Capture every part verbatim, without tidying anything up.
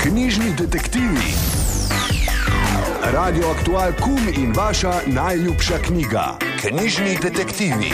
Knjižni detektivi. Radio Aktual Kum in vaša najljubša knjiga. Knjižni detektivi.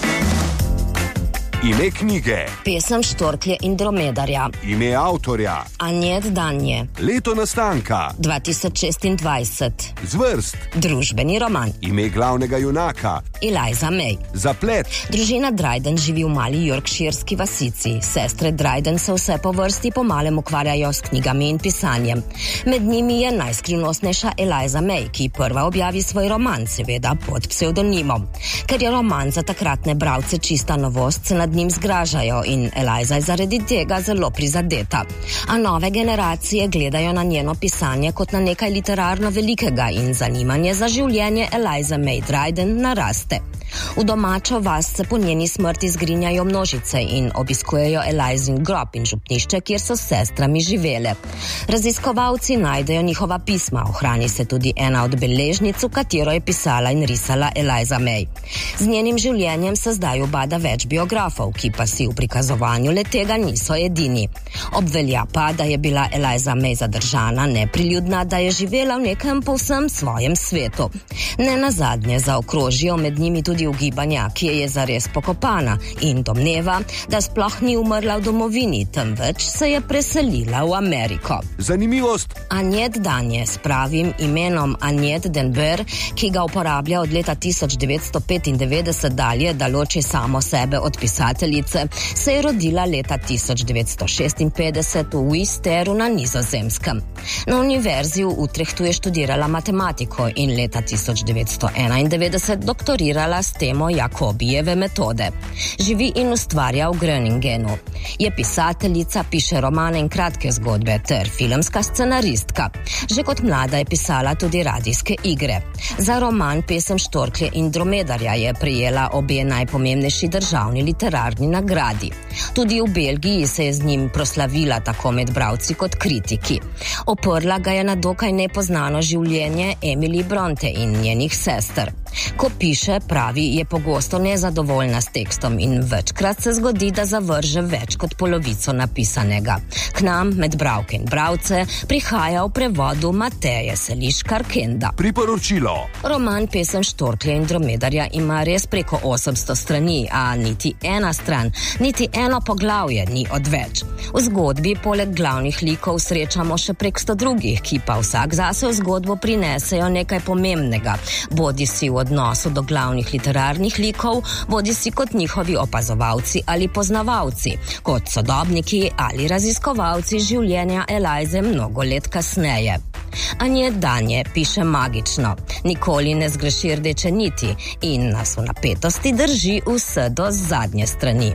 Ime knjige. Pesem Štorklje in dromedarja. Ime avtorja. Anjet Danje. Leto nastanka. dva tisoč šestindvajset. Zvrst. Družbeni roman. Ime glavnega junaka. Eliza May. Zaplet. Družina Dryden živi v mali yorkshirski vasici. Sestre Dryden se vse po vrsti pomalem ukvarjajo s knjigami in pisanjem. Med njimi je najskrivnostnejša Eliza May, ki prva objavi svoj roman, seveda pod psevdonimom. Ker je roman za takratne bralce čista novost, se nad njim zgražajo in Eliza je zaradi tega zelo prizadeta. A nove generacije gledajo na njeno pisanje kot na nekaj literarno velikega in zanimanje za življenje Elize May Dryden naraste. V domačo vas se po njeni smrti zgrinjajo množice in obiskujejo Elizin grob in župnišče, kjer so s sestrami živele. Raziskovalci najdejo njihova pisma, ohrani se tudi ena od beležnic, v katero je pisala in risala Eliza May. Z njenim življenjem se zdaj ubada več biografov, ki pa si v prikazovanju le tega niso edini. Obvelja pa, da je bila Eliza May zadržana, nepriljudna, da je živela v nekem povsem svojem svetu. Ne nazadnje zaokrožijo med njimi tudi ugibanja, ki je zares pokopana in domneva, da sploh ni umrla v domovini, temveč se je preselila v Ameriko. Zanimivost. Anjet Danje s pravim imenom Anjet Denber, ki ga uporablja od leta tisoč devetsto petindevetdeset dalje, da loči samo sebe od pisateljice, se je rodila leta tisoč devetsto šestinpetdeset v Wisteru na Nizozemskem. Na univerzi v Utrechtu je študirala matematiko in leta tisoč devetsto enaindevetdeset doktorirala s temo Jakobijeve metode. Živi in ustvarja v Groningenu. Je pisateljica, piše romane in kratke zgodbe ter filmska scenaristka. Že kot mlada je pisala tudi radijske igre. Za roman Pesem Štorklje in dromedarja je prejela obe najpomembnejši državni literarni nagradi. Tudi v Belgiji se je z njim proslavila tako med bralci kot kritiki. Oprla ga je na dokaj nepoznano življenje Emily Bronte in njenih sester. Ko piše, pravi, je pogosto nezadovoljna s tekstom in večkrat se zgodi, da zavrže več kot polovico napisanega. K nam, med bralke in bralce, prihaja v prevodu Mateje Seliš-Karkenda. Priporočilo. Roman Pesem Štorklje in dromedarja ima res preko osemsto strani, a niti ena stran, niti eno poglavje ni odveč. V zgodbi poleg glavnih likov srečamo še prek sto drugih, ki pa vsak zase v zgodbo prinesejo nekaj pomembnega, bodi si v odnosu do glavnih literarnih likov, bodi si kot njihovi opazovalci ali poznavalci, kot sodobniki ali raziskovalci življenja Elize mnogo let kasneje. Anjet Danje piše magično, nikoli ne zgreši rdeče niti in nas v napetosti drži vse do zadnje strani.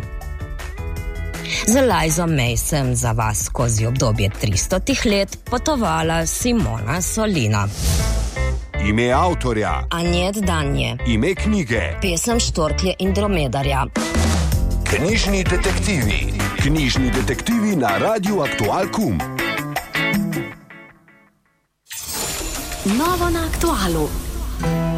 Z Elizo May sem za vas skozi obdobje tristotih let potovala Simona Solina. Ime avtorja. Anjet Danje. Ime knjige. Pesem Štorklje in dromedarja. Knjižni detektivi. Knjižni detektivi na Radio Aktual Kum. Novo na Aktualu.